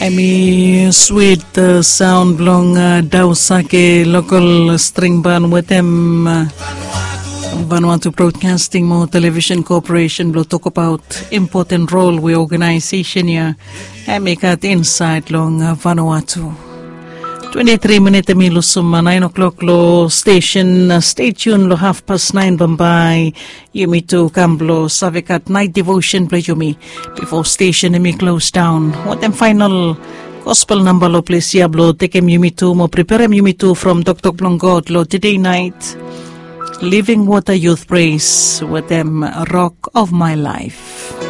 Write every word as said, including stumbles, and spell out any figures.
Amy sweet uh, sound long uh, Dausake local string band with them uh, Vanuatu Broadcasting Mo Television Corporation will talk about important role we organization here and make that insight long uh, Vanuatu. twenty-three minutes mi lo suma nine o'clock lo station uh, stay tuned lo half past nine Bombay yumi to Kamblo Savikat night devotion play yumi before station mi close down what them final gospel number lo please yablo take em yumi to mo prepare em yumi to from Doctor Blongot lo today night Living Water Youth Praise with them Rock of My Life.